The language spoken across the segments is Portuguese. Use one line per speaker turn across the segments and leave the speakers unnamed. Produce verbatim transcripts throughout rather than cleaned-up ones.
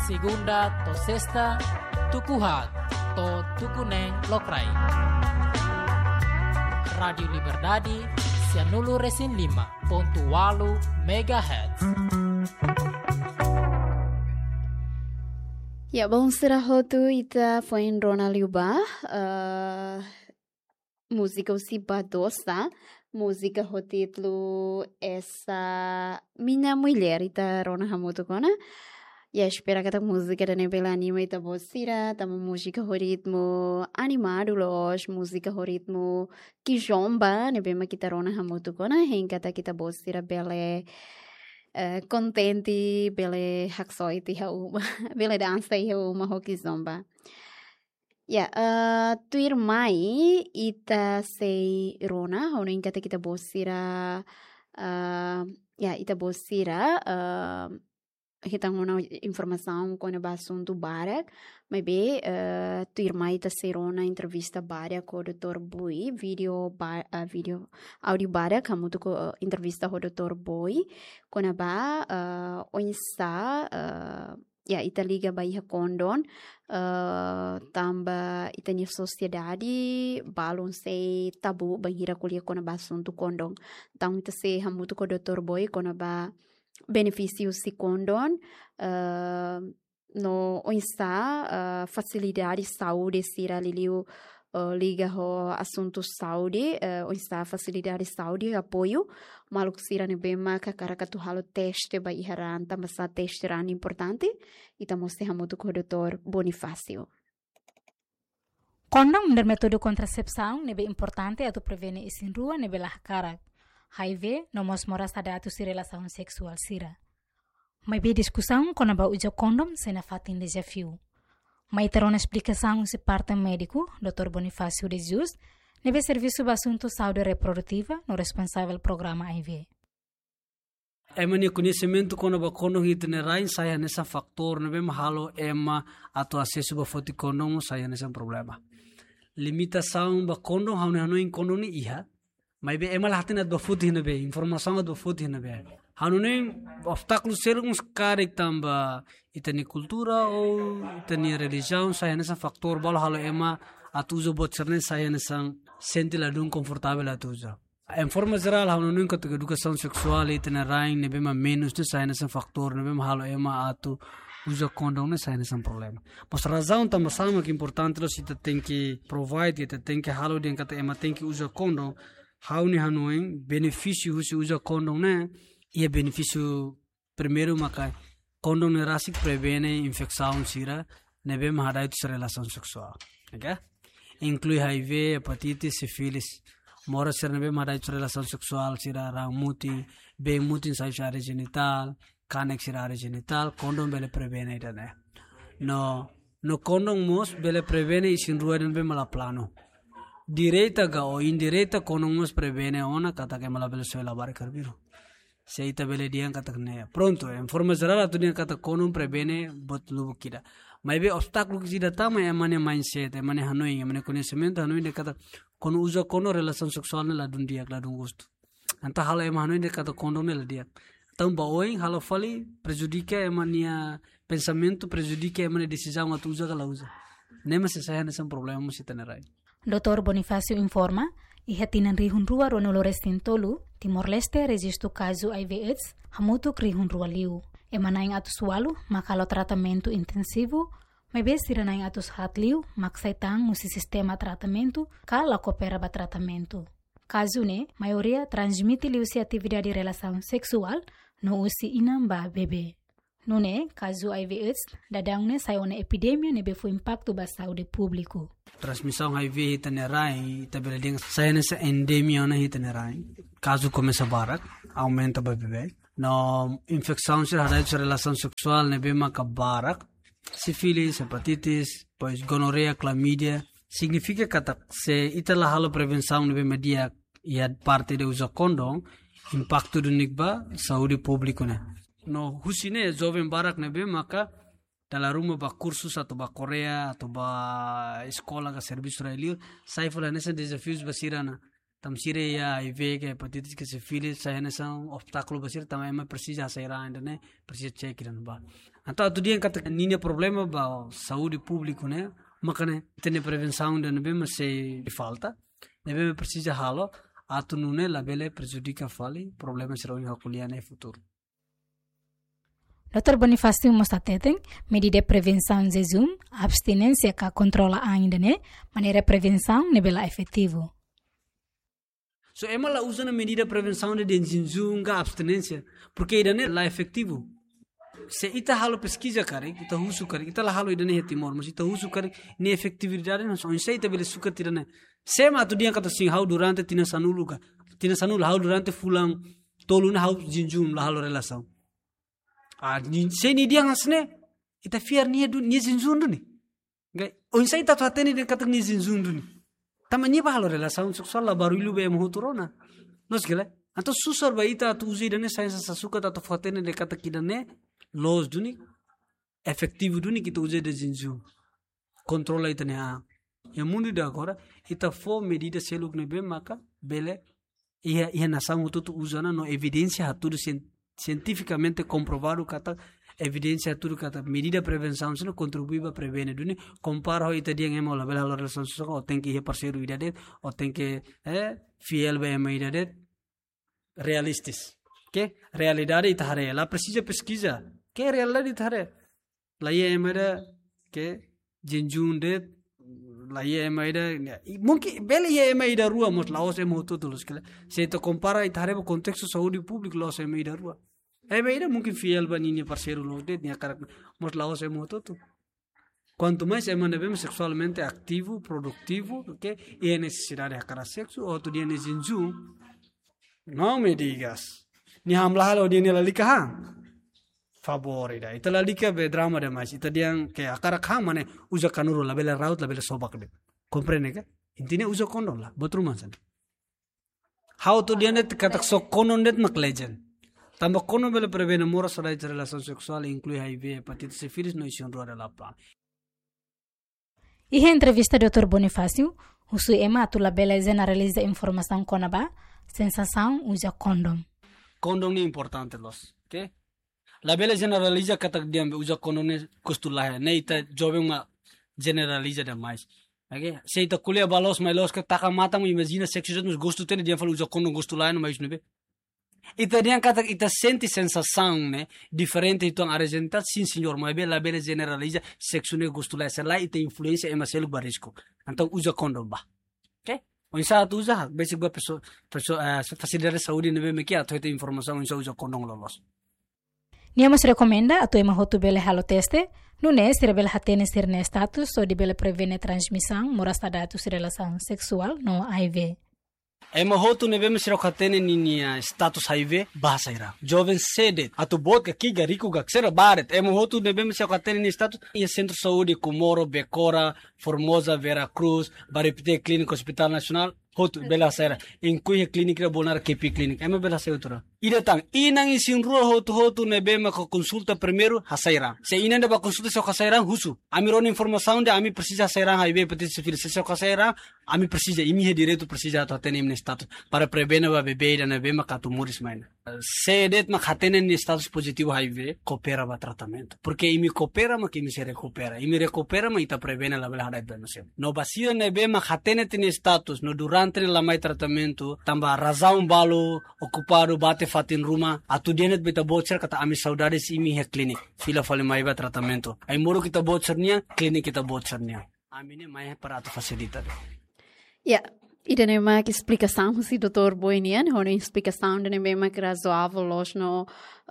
segunda to sexta, tukuhat to tukuneng lokrai. Radio Liberdade, Cianulu Resin lima ponto walu megahertz.
Ya, bom será hotu ita foi em Ronald Yuba, uh, música o Siba Dosta, música o título essa minha mulher ita Ronald Hamuto kona. Ya, espera que a música da nebela anima ita bosira, tamo música o ritmo animado los, música o ritmo kijomba, nebema kita Ronald Hamuto kona, henka ta kita bosira bele Uh, contente bele haksoiti hauma bele dança hauma hoki zomba ya uh, tu irmai ita sei rona hono ingata kita bosira uh, ya ita bosira uh, kita ngona informação com o assunto barak mas be uh, tu irmai ita sei rona entrevista barak com o doutor Bui vídeo bar, uh, vídeo áudio barak kamu tu uh, entrevista com o doutor Bui com a ba uh, onde está uh, ya ita liga baia kondon uh, tamba ita ni sociedade balon sei tabu bahira kulia com o assunto kondon então ita sei kamu tu com o doutor Bui com a ba benefícios se condon uh, no onde está uh, facilidade de saúde se ali uh, liga o assunto saúde uh, onde está facilidade de saúde apoio maluco sira ne bema ka karaka tu halo teste ba iharan tamasa teste ran importante e tamo se hamuto com o doutor Bonifácio.
Condom der método contracepção nebe importante atu prevene isin rua nebe lah karak H I V no mos moras tada atu si relação sexual sira. Mai be discussão com a uja condom se na fatin desafio. Mai ter uma explicação se parte médico, doutor Bonifácio de Jesus, nebe serviço de assunto saúde reprodutiva no responsável programa H I V.
É mani conhecimento com a condom itinerário saya nessa factor nebe mahalo ema atu acesso ba foti condom saya nessa problema. Limitação ba condom haune hanu in condom ni iha. Mas bem, é mal hatin ad bafuti hina bem, informação ad bafuti hina bem. Hanunin obstáculos sergos karek tamba itani cultura ou itani religião saya nessa factor bala halo ema atuzo botcerne saya nessa senti la dun confortável atuzo. Em forma geral hanunin kat educação sexual itani rain nebe ma menos de saya nessa factor nebe ma halo ema atu usa condom ne saya nessa problema. Mas razão tamba sama que importante lo sita tem que provide ita tem que halo den kat ema tem que usa condom. Hauni hanuin benefício husi usa condom né e benefício primeiro makai condom ne rasik prevene infecção sira nebe mahadai tu relação sexual ok inclui H I V hepatitis sífilis mora ser nebe mahadai tu relação sexual sira rang muti be muti sai área genital canex sira área genital condom bele prevene ita né no no condom mos bele prevene isin rua nebe mala plano direita ga o indireita konongos prevene ona kata que mala bele soela bar karbiro seita bele dian kata ne pronto en forma geral atu dia kata konon prevene bot lubu kida mai be obstáculo que sida tama é mane mindset é mane hanoi é mane conhecimento hanoi de kata kono usa kono relação sexual la dun dia la dun gosto anta hala é hanoi de kata kono ne la dia tão baoi hala fali prejudica é mania pensamento prejudica é mane decisão atu usa la usa nema se sai nesse problema mo sitanerai.
doutor Bonifácio informa e hatinan rihun rua ronolo restin tolu Timor-Leste registro caso H I V AIDS hamutu rihun rua liu e manaing atus walu makalo tratamento intensivo mas bes tiranaing atus hat liu maksaitang musi sistema tratamento kala coopera ba tratamento caso ne maioria transmite liu si atividade de relação sexual no usi inam ba bebê. Nune, caso H I V AIDS, dadang ne sayo na epidemia ne befo impacto ba saúde público.
Transmissão H I V hitanerai, tabela ding sayo na sa endemia na hitanerai. Caso começa barak, aumenta ba bebê. No infecção sir hadai sa relação sexual ne bema ka barak, sífilis, hepatitis, pois gonorreia, chlamydia, significa que se itala halo prevenção ne bema dia e parte de usa condom, impacto do nikba saúde público ne. No husine jovem barak nebe maka dalam rumah ba kursus atau ba Korea atau ba sekolah ka serviço israelio sai fala nessa desafios basirana tam sire ya H I V ke hepatitis ke sífilis sai nessa obstáculo basir tam ema precisa sai ra ainda né precisa check iran ba Então, tu dia kata ninha problema ba saúde público, né? Makanya tem prevenção de nebe mas se falta, nebe precisa halo, atu nune labele prejudica fali, problema será unha kuliah no futuro.
doutor Bonifácio mostrateteng medida prevenção zezum, abstinência que controla ainda né, maneira prevenção nebela efetivo.
So ema la usa na medida prevenção de zezum ga abstinência, porque ida né la efetivo. Se ita halo pesquisa kari, ita husu kari, ita la halo ida né timor, mas ita husu kari ne efetividade não só sei ita bele suka tira né. Se ma tu dia kata sing hau durante tina sanulu ka, tina sanulu hau durante fulang tolu na hau zezum la halo relação. Ah, se ni dia ngasne, ita fiar ni du ni zezum du ni. Gai, on sai ita fatene de kata ni zezum du ni. Tamanya ba halo relação seksual la baru ilu be motorona. Nos gele. Anto susar ba ita tu uzi dane sains sa suka ta fatene de kata kidane. Los duni efetivo duni kita usa de zezum controla ita ne a e mundo da agora ita for medida seluk ne be maka bele ia ia nação tudo usando no evidência tudo cientificamente comprovado kata evidência tudo kata medida prevenção sino contribui para prevenir duni compara ita dia ngemo la bela la relação so o tem que ir parceiro idade o tem que é fiel be me idade realistis que realidade ita hare la precisa pesquisa que realidade thare laye emada que jinjunde laye emada mungkin bele ye emada rua mos laos emo todos que se te compara e thare contexto saúde público laos emada rua emada mungkin fiel banini parceiro los de ni akar mos laos emo todo quanto mais emana bem sexualmente ativo productivo que é necessidade de akar sexo ou tu dia jinju não me digas ni hamlah lo dia ni lalika ha favorita. Ita lalika be drama de mais. Ita diang ke akara kama ne usa kanuru la bela raut la bela sobak de. Comprende ka? Intinya usa kondom la. Betul masan. How to dia net katak so kondom net mak legend. Tambah kondom bela prevene mora sadai relação sexual inclui H I V, hepatitis sífilis no ision roda la plan.
Ihe entrevista doutor Bonifácio, husu ema atu la bela generaliza informação konaba, sensação usa kondom.
Kondom ni importante los. Okay? La bela generaliza katak dia usa kondom ne kustulah ne ita jovem ma generaliza demais. Okay? Se ita kuliah balos mai los que taka mata mo imagina sexo nos gosto tem dia fala usa kondom kustulah no mais nebe. Ita dia katak ita sente sensação né diferente então apresentar sim senhor mas bela bela generaliza sexo ne kustulah se lá ita influência ema selo barisco. Então usa kondom ba. Okay? O isa tu usa basic ba pessoa pessoa facilidade saúde nebe me que ato ita informação isa usa kondom lolos.
Niamos recomenda atu ema hotu bele halo teste, nune sira bele hatene sirne status so di bele prevene transmissão morasta datus relação sexual no H I V.
Ema hotu nebe me sira hatene ninia status H I V bahasa ira. Jovem sede atu bot que kiga rico ga sira baret. Ema hotu nebe me sira hatene ni status e centro saúde Comoro, Becora, Formosa, Vera Cruz, Baripite Clínico Hospital Nacional. Hotu bela sera inclui clínica bonar K P Clinic ema bela sera ida tang inang isin ruo hotu hotu nebe ma consulta primeiro hasaira se inanda ba consulta se hasaira husu amiron informação de ami precisa hasaira H I V hepatitis sífilis se hasaira ami precisa imi he direito precisa to tenem ne status para prevenir ba bebê da nebe ma tumores maina se det ma hatene ne status positivo H I V coopera ba tratamento porque imi coopera ma que imi se recupera imi recupera ma ita prevene la bela hada no basia nebe ma hatene ne status no durante Entre la mai tratamento, tambah razão balo ocupado bate fatin rumah, atu dienet beta bocer kata ami saudades imi he klinik, fila fale mai ba tratamento. Ai moro kita bocernya, klinik kita bocernya. Amine mai he para atu facilitado.
Ja, ida nema que explicação se doutor Boinian, hono explicação de nema que razoável los no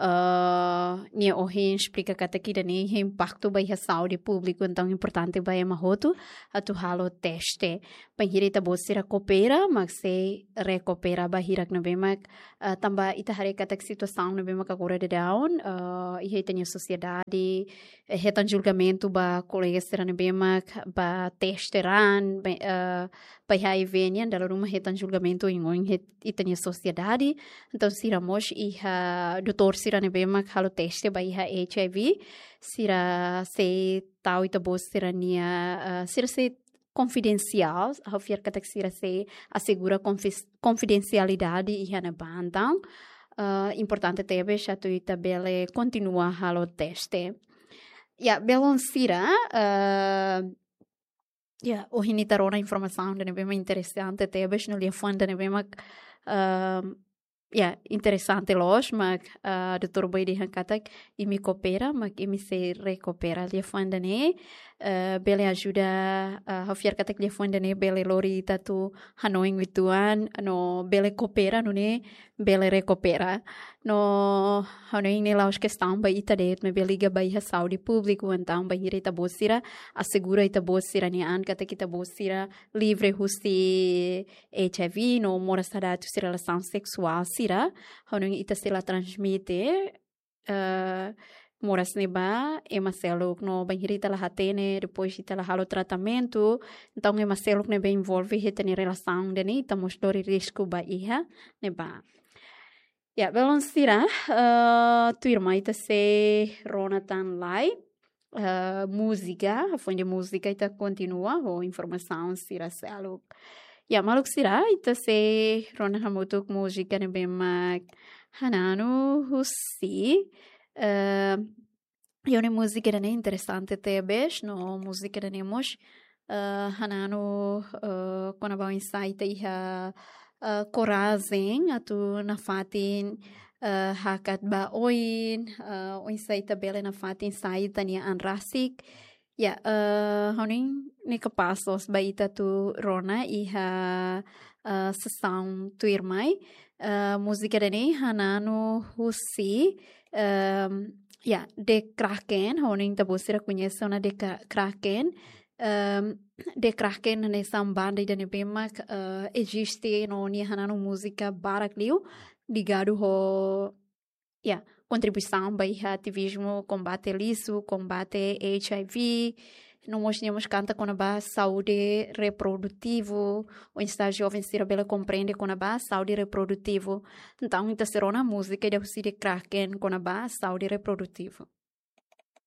uh, nie ohin explica kata kida ni impacto ba a saúde pública então importante ba ema hotu atu halo teste pa hirita bosira coopera mas se recupera ba hirak na bema uh, tamba ita hari kata situação na bema ka agora de down uh, e tem sociedade retan julgamento ba colegas será na bema ba testeran ba uh, pa H I V nian dalam rumah retan julgamento em on itanya sociedade então siramos e uh, doutor sira ne bema halo teste ba iha H I V sira se tau ita bos sira nia uh, sira se confidencial ao fiar kata sira se assegura confidencialidade iha na bandang uh, importante tebe chatu ita bele continua halo teste ya belon sira uh, ya o hini tarona informação de bem interessante tebes no telefone de bem uh, ya interessante los mas uh, doutor boy di hankatak imi coopera mas imi se recupera telefone de ne uh, bele ajuda uh, hafiar katak telefone de ne bele lori tatu hanoing wituan no bele coopera no ne bele recupera no hanoing ne laos questão ba ita det me beliga ba iha saúde público então ba ita bosira assegura ita bosira ni an katak ita bosira livre husti H I V no mora sadatu se relação sexual sira hanoing ita se la transmite uh, moras neba e maceluk no banhirita la hatene depois ita la halo tratamento então e maceluk neba envolve hita ni relação de ni ita mostori risco ba iha neba ya belon sira uh, tu irmã ita se Ronatan Lai uh, música a fonte de música ita continua o informação sira seluk ya maluk sira ita se Ronatan mutuk música neba mak hananu husi Uh, eu ne música é interessante tebes no música de nemos uh, hanano uh, quando vai insight iha uh, coragem atu na fatin uh, hakat ba oin uh, o insight bele na fatin sai tania anrasik ya uh, honing ne kapasos baita tu rona iha uh, sessão tu irmai uh, música de ne hanano husi Um, ya, de Kraken, honing ta bosira conhece na de Kraken. Um, de Kraken nessa banda e de bemak uh, existe no ni hanano música barakliu ligado ho ya contribuição para o ativismo combate liso, combate H I V. Nós temos canta com a base saúde reprodutivo, o está jovem se rebela compreende com a base saúde reprodutivo. Então, então será uma música de você de Kraken com a base saúde reprodutivo.